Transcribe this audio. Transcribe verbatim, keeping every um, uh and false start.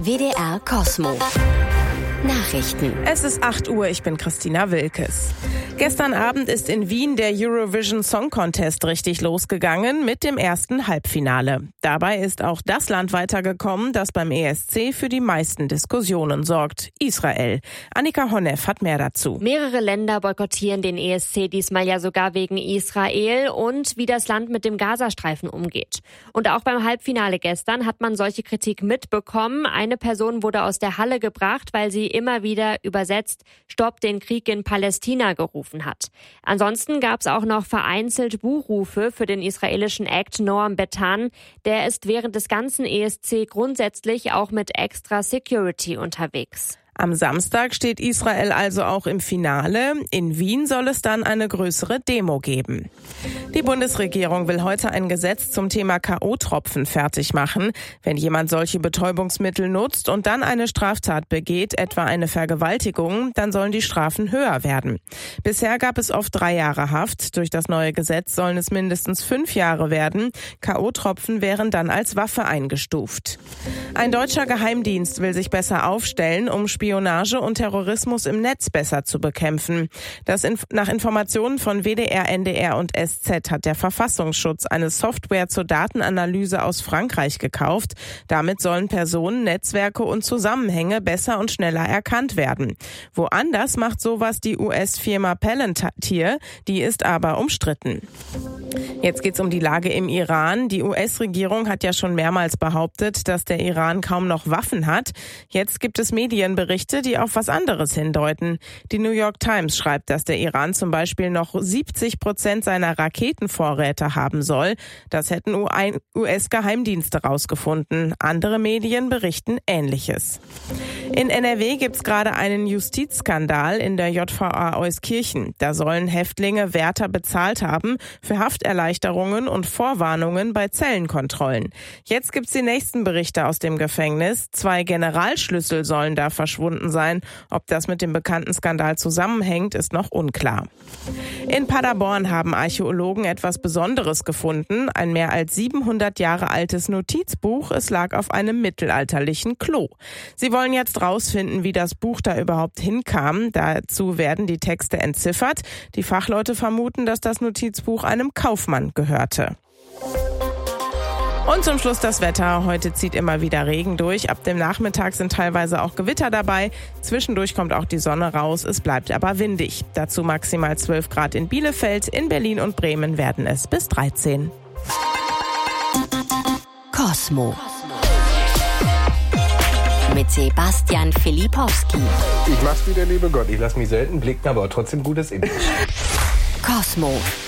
W D R Kosmo. Nachrichten. Es ist acht Uhr, ich bin Christina Wilkes. Gestern Abend ist in Wien der Eurovision Song Contest richtig losgegangen mit dem ersten Halbfinale. Dabei ist auch das Land weitergekommen, das beim E S C für die meisten Diskussionen sorgt: Israel. Annika Honneff hat mehr dazu. Mehrere Länder boykottieren den E S C diesmal ja sogar wegen Israel und wie das Land mit dem Gazastreifen umgeht. Und auch beim Halbfinale gestern hat man solche Kritik mitbekommen. Eine Person wurde aus der Halle gebracht, weil sie immer wieder übersetzt „Stopp den Krieg in Palästina" gerufen hat. Ansonsten gab es auch noch vereinzelt Buhrufe für den israelischen Act Noam Betan. Der ist während des ganzen E S C grundsätzlich auch mit extra Security unterwegs. Am Samstag steht Israel also auch im Finale. In Wien soll es dann eine größere Demo geben. Die Bundesregierung will heute ein Gesetz zum Thema K O-Tropfen fertig machen. Wenn jemand solche Betäubungsmittel nutzt und dann eine Straftat begeht, etwa eine Vergewaltigung, dann sollen die Strafen höher werden. Bisher gab es oft drei Jahre Haft. Durch das neue Gesetz sollen es mindestens fünf Jahre werden. K O-Tropfen wären dann als Waffe eingestuft. Ein deutscher Geheimdienst will sich besser aufstellen, um Spionage und Terrorismus im Netz besser zu bekämpfen. Das inf- nach Informationen von W D R, N D R und S Z hat der Verfassungsschutz eine Software zur Datenanalyse aus Frankreich gekauft. Damit sollen Personen, Netzwerke und Zusammenhänge besser und schneller erkannt werden. Woanders macht sowas die U S-Firma Palantir, die ist aber umstritten. Jetzt geht's um die Lage im Iran. Die U S-Regierung hat ja schon mehrmals behauptet, dass der Iran kaum noch Waffen hat. Jetzt gibt es Medienberichte, die auf was anderes hindeuten. Die New York Times schreibt, dass der Iran zum Beispiel noch siebzig Prozent seiner Raketenvorräte haben soll. Das hätten U S-Geheimdienste rausgefunden. Andere Medien berichten Ähnliches. In N R W gibt's gerade einen Justizskandal in der J V A Euskirchen. Da sollen Häftlinge Wärter bezahlt haben für Hafterleichterungen und Vorwarnungen bei Zellenkontrollen. Jetzt gibt's die nächsten Berichte aus dem Gefängnis. Zwei Generalschlüssel sollen da verschwunden sein. Ob das mit dem bekannten Skandal zusammenhängt, ist noch unklar. In Paderborn haben Archäologen etwas Besonderes gefunden. Ein mehr als siebenhundert Jahre altes Notizbuch. Es lag auf einem mittelalterlichen Klo. Sie wollen jetzt rausfinden, wie das Buch da überhaupt hinkam. Dazu werden die Texte entziffert. Die Fachleute vermuten, dass das Notizbuch einem Kaufmann gehörte. Und zum Schluss das Wetter. Heute zieht immer wieder Regen durch. Ab dem Nachmittag sind teilweise auch Gewitter dabei. Zwischendurch kommt auch die Sonne raus. Es bleibt aber windig. Dazu maximal zwölf Grad in Bielefeld. In Berlin und Bremen werden es bis dreizehn. Kosmo. Mit Sebastian Filipowski. Ich mach's wieder, liebe Gott. Ich lass mich selten blicken, aber trotzdem gutes Image. Kosmo.